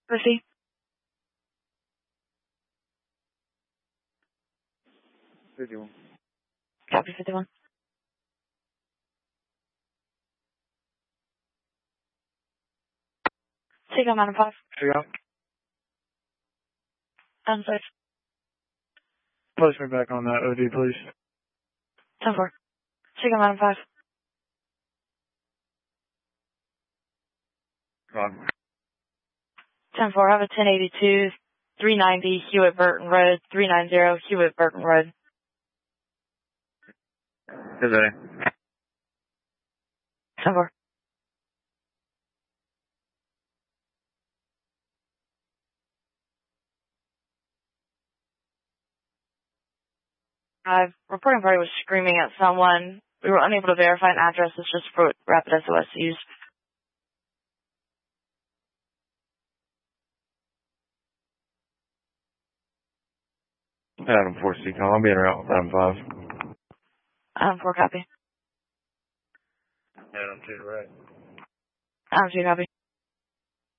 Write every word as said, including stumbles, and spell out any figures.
Pussy. fifty-one. Copy fifty-one. Take on Mountain five. Yeah. ten six. Post me back on that O D, please. ten four. Take on Mountain five. On. ten four. I have a ten eighty-two, three ninety Hewitt Burton Road, three ninety Hewitt Burton Road. Is that ten four. Uh, reporting party was screaming at someone. We were unable to verify an address. It's just for rapid S O S use. Adam four C call. I'll be in route with Adam five. Adam four copy. Adam two, right. Adam two copy.